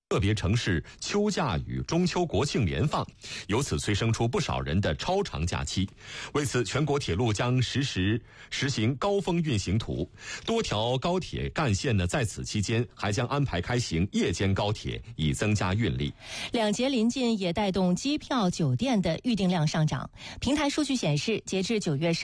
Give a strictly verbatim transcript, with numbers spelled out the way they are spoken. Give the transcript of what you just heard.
个别城市秋假与中秋国庆连放，由此催生出不少人的超长假期。为此，全国铁路将实施实行高峰运行图，多条高铁干线呢在此期间还将安排开行夜间高铁，以增加运力。 两节临近也带动机票、酒店的预订量上涨。平台数据显示，截至九月十